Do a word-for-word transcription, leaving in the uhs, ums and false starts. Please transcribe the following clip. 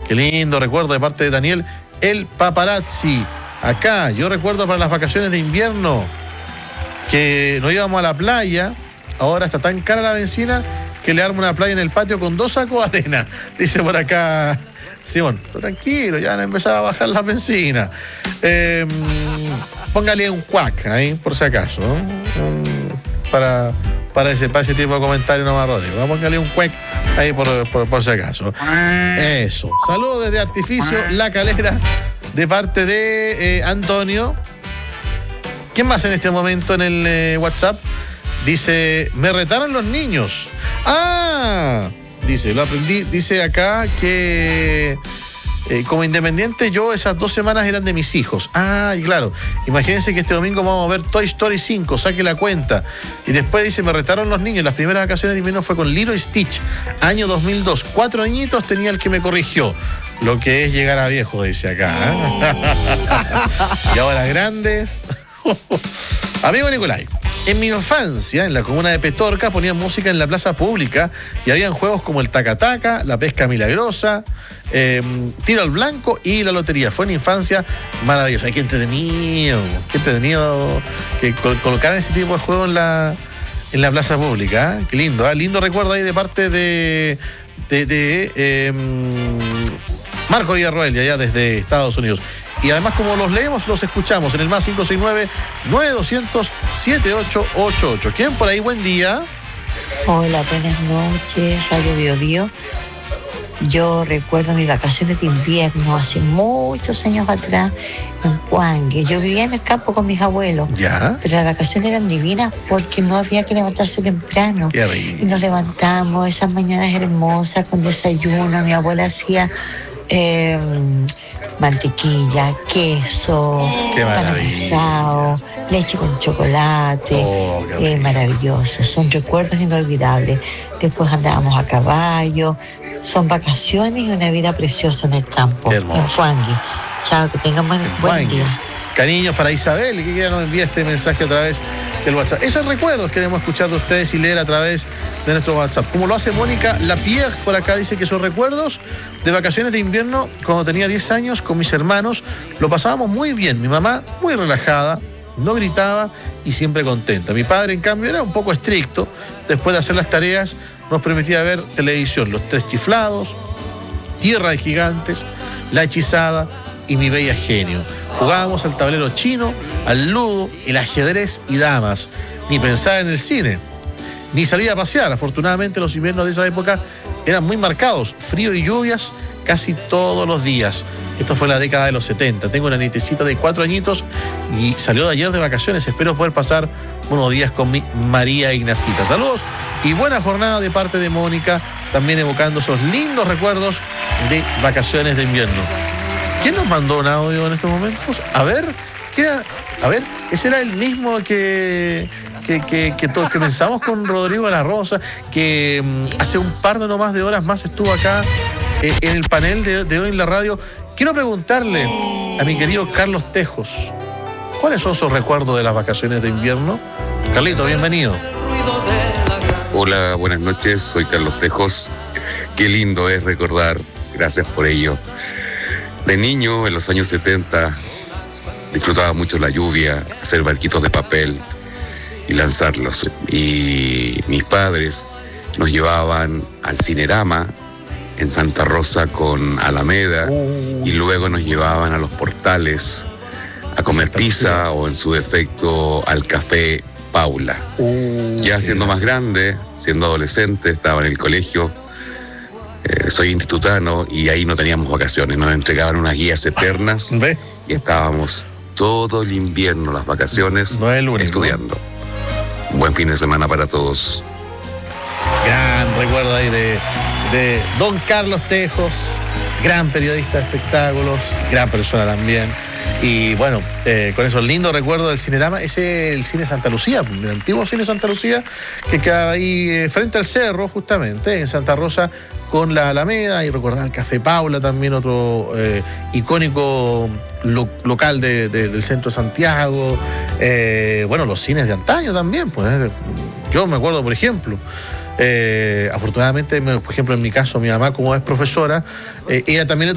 Qué lindo recuerdo de parte de Daniel, el paparazzi. Acá, yo recuerdo para las vacaciones de invierno que nos íbamos a la playa. Ahora está tan cara la benzina que le armo una playa en el patio con dos sacos de arena. Dice por acá Simón, pero tranquilo, ya van a empezar a bajar la benzina. Eh, póngale un cuac ahí, por si acaso, ¿no? Para, para, ese, para ese tipo de comentarios no más, Rodrigo. Póngale un cuac ahí por, por, por si acaso. Eso. Saludos desde Artificio La Calera de parte de eh, Antonio. ¿Quién más en este momento en el eh, WhatsApp? Dice, me retaron los niños. ¡Ah! Dice, lo aprendí, dice acá que eh, como independiente yo esas dos semanas eran de mis hijos. Ah, y claro, imagínense que este domingo vamos a ver Toy Story cinco, saque la cuenta. Y después dice, me retaron los niños. Las primeras vacaciones de invierno fue con Lilo y Stitch, año dos mil dos. Cuatro añitos tenía el que me corrigió. Lo que es llegar a viejo, dice acá. ¿eh? Y ahora grandes. Amigo Nicolai, en mi infancia, en la comuna de Petorca, ponían música en la plaza pública y habían juegos como el taca-taca, la pesca milagrosa, eh, tiro al blanco y la lotería. Fue una infancia maravillosa. Ay, qué entretenido, qué entretenido que col- colocaran ese tipo de juego en la, en la plaza pública. ¿eh? Qué lindo, ¿eh? Lindo recuerdo ahí de parte de, de, de eh, Marco Villarroel, allá desde Estados Unidos. Y además, como los leemos, los escuchamos en el más cinco seis nueve, nueve dos cero cero, siete ocho ocho ocho. ¿Quién por ahí? Buen día. Hola, buenas noches, Radio Bio Bio. Yo recuerdo mis vacaciones de invierno hace muchos años atrás en Puangue. Yo vivía en el campo con mis abuelos. ¿Ya? Pero las vacaciones eran divinas porque no había que levantarse temprano. Qué rico. Y nos levantamos esas mañanas hermosas con desayuno. Mi abuela hacía eh, mantequilla, queso, Qué pan maravilla. amasado, leche con chocolate. Oh, qué eh, rico. maravilloso, son recuerdos inolvidables. Después andábamos a caballo. Son vacaciones y una vida preciosa en el campo, Qué en hermoso. Puangue. Chao, que tengan buen, buen Puangue. día. Cariños para Isabel, que quiera nos envía este mensaje a través del WhatsApp. Esos recuerdos queremos escuchar de ustedes y leer a través de nuestro WhatsApp. Como lo hace Mónica Lapierre, por acá dice que son recuerdos de vacaciones de invierno cuando tenía diez años con mis hermanos. Lo pasábamos muy bien. Mi mamá muy relajada, no gritaba y siempre contenta. Mi padre, en cambio, era un poco estricto. Después de hacer las tareas, nos permitía ver televisión. Los Tres Chiflados, Tierra de Gigantes, La Hechizada y Mi Bella Genio. Jugábamos al tablero chino, al ludo, el ajedrez y damas. Ni pensar en el cine, ni salir a pasear. Afortunadamente los inviernos de esa época eran muy marcados. Frío y lluvias casi todos los días. Esto fue la década de los setenta. Tengo una nietecita de cuatro añitos y salió de ayer de vacaciones. Espero poder pasar unos días con mi María Ignacita. Saludos y buena jornada de parte de Mónica, también evocando esos lindos recuerdos de vacaciones de invierno. ¿Quién nos mandó un audio en estos momentos? A ver, ¿qué era? A ver, ese era el mismo que que, que, que, to, que pensamos con Rodrigo de la Rosa, que um, hace un par de no más de horas más estuvo acá eh, en el panel de, de hoy en la radio. Quiero preguntarle a mi querido Carlos Tejos, ¿cuáles son sus recuerdos de las vacaciones de invierno? Carlito, bienvenido. Hola, buenas noches, soy Carlos Tejos. Qué lindo es recordar, gracias por ello. De niño, en los años setenta, disfrutaba mucho la lluvia, hacer barquitos de papel y lanzarlos. Y mis padres nos llevaban al Cinerama en Santa Rosa con Alameda Uh, y luego nos llevaban a los Portales a comer Santa pizza Lucía. o en su defecto al Café Paula. Uh, Ya siendo más grande, siendo adolescente, estaba en el colegio, eh, soy institutano y ahí no teníamos vacaciones, nos entregaban unas guías eternas ¿Ve? y estábamos todo el invierno, las vacaciones, No es el único. estudiando. Un buen fin de semana para todos. Gran recuerdo ahí de, de don Carlos Tejos, gran periodista de espectáculos, gran persona también. Y bueno, eh, con esos lindos recuerdos del Cinerama, ese es el Cine Santa Lucía, el antiguo Cine Santa Lucía, que quedaba ahí eh, frente al cerro, justamente, en Santa Rosa, con la Alameda, y recordar el Café Paula, también otro eh, icónico lo, local de, de, del centro de Santiago. Eh, bueno, los cines de antaño también, pues. Eh, yo me acuerdo, por ejemplo, Eh, afortunadamente, por ejemplo, en mi caso, mi mamá, como es profesora, eh, ella también le